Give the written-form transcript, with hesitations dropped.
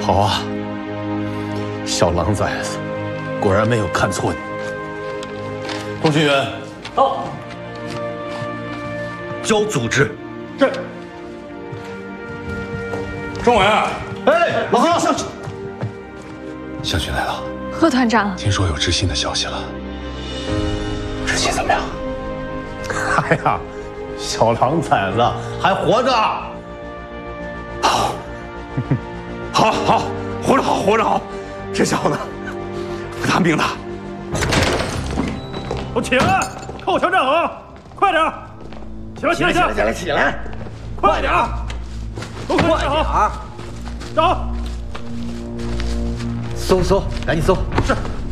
好啊，小狼崽子，果然没有看错你。通讯员， 到。交组织。 是。钟伟， 哎，老何，上去。 湘军来了。 贺团长， 听说有知信的消息了。 知信怎么样？哎呀，小狼崽子还活着。 好，好，活着好，活着好。这小子不大命的。 都起来，靠墙站好，快点！起来！ 起来！ 快点！都快站好，站好！ 搜，赶紧搜！ 是。